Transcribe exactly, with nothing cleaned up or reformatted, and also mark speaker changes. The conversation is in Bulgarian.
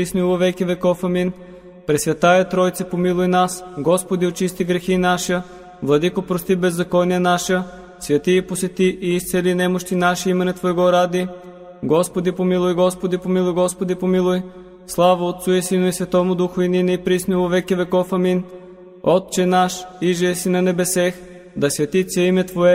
Speaker 1: присно во веки веков. Амин. Пресвятая Тройце, помилуй нас. Господи, очисти грехи наша. Владико, прости беззакония наша. Святи и посети и изцели немощи наши имене Твоего ради. Господи, помилуй, Господи, помилуй, Господи, помилуй. Слава Отцу и Сину и Святому Духу, и нине и присно во веки веков. Амин. Отче наш, иже си на небесех, да свети се име Твое,